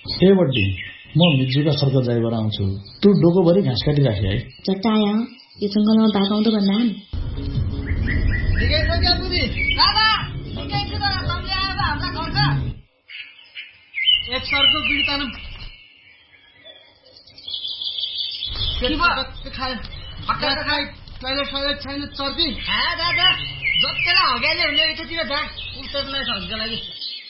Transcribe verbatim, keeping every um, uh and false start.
ए बड्डी म मिजुका खर्क जाइबाट आउँछु। तू डोकोभरि घाँस काटिराखे है। चट्टाया यो जङ्गलमा बाघ आउँदो भन्दा एक सरको बिडी तानम हट्टा खाइ टोइलेट टोइलेट छैन चर्की। दादा जतिलाई हगाइले हुने यतातिर जा उल्टोलाई छ हगका लागि